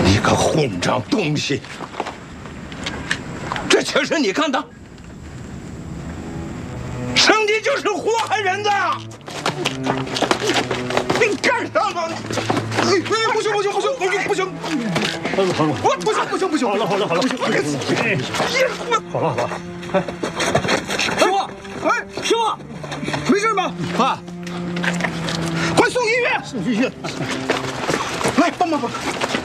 你个混账东西！这全是你干的！上帝就是祸害人的！你干啥呢？哎，不行！我不行！ 好了， 不行！ 好了，哎，师傅，哎，师傅，没事吧？ 爸，快送医院！ 送医院。 来，帮！